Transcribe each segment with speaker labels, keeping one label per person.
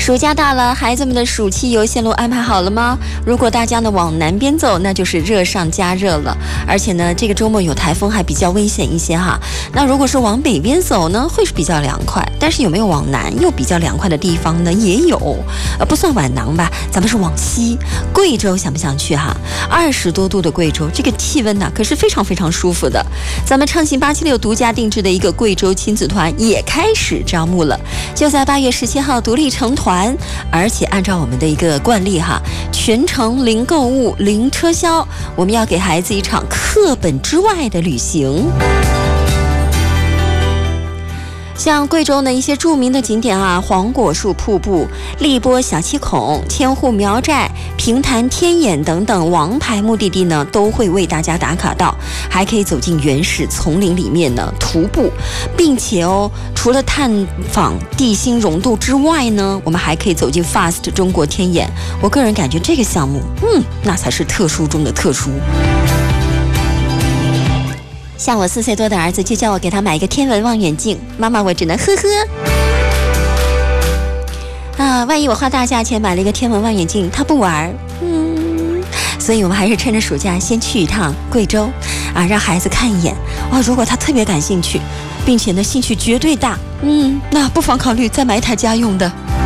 Speaker 1: 暑假到了，孩子们的暑期游线路安排好了吗？如果大家呢往南边走，那就是热上加热了，而且呢这个周末有台风，还比较危险一些哈。那如果是往北边走呢，会是比较凉快，但是有没有往南又比较凉快的地方呢？也有，不算皖南吧，咱们是往西，贵州想不想去哈？20多度的贵州，这个气温呢可是非常非常舒服的。咱们畅行876独家定制的一个贵州亲子团也开始招募了，就在8月17号独立成团，而且按照我们的一个惯例哈，全程零购物、零车销，我们要给孩子一场课本之外的旅行。像贵州的一些著名的景点啊，黄果树瀑布、荔波小七孔、千户苗寨、平潭天眼等等王牌目的地呢，都会为大家打卡到，还可以走进原始丛林里面呢徒步，并且除了探访地心溶洞之外呢，我们还可以走进 FAST 中国天眼。我个人感觉这个项目，那才是特殊中的特殊。像我4岁多的儿子就叫我给他买一个天文望远镜，妈妈我只能呵呵。万一我花大价钱买了一个天文望远镜，他不玩，所以我们还是趁着暑假先去一趟贵州，让孩子看一眼。如果他特别感兴趣，并且呢兴趣绝对大，那不妨考虑再买一台家用的。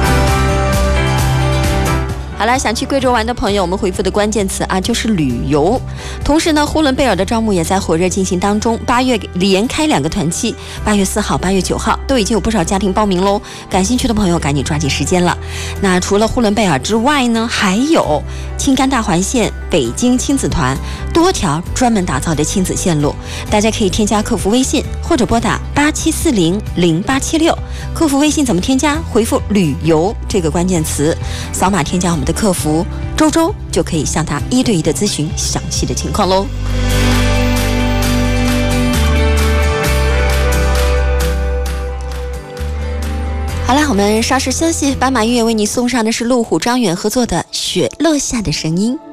Speaker 1: 好了，想去贵州玩的朋友，我们回复的关键词就是旅游。同时呢，呼伦贝尔的招募也在火热进行当中，8月连开2个团期，8月4号、8月9号都已经有不少家庭报名喽。感兴趣的朋友赶紧抓紧时间了。那除了呼伦贝尔之外呢，还有青甘大环线、北京亲子团，多条专门打造的亲子线路，大家可以添加客服微信或者拨打87400876。客服微信怎么添加？回复旅游这个关键词，扫码添加我们的客服周周，就可以向他1对1的咨询详细的情况喽。好了，我们稍事休息，斑马音乐为你送上的是路虎张远合作的《雪落下的声音》。